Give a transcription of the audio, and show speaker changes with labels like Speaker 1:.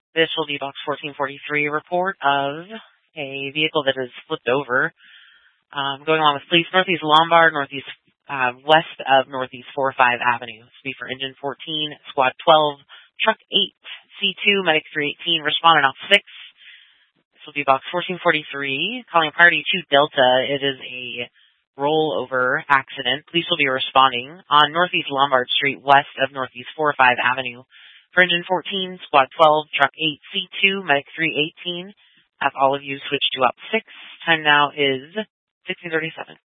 Speaker 1: This will be Box 1443, report of a vehicle that has flipped over, going along with police Northeast Lombard, west of Northeast 45 Avenue. This will be for Engine 14, Squad 12, Truck 8, C2, Medic 318, respondent off 6. This will be Box 1443, calling priority 2 Delta. It is a rollover accident. Police will be responding on Northeast Lombard Street, west of Northeast 45 Avenue. For Engine 14, Squad 12, Truck 8, C2, Medic 318. Have all of you switched to up 6. Time now is 16:37.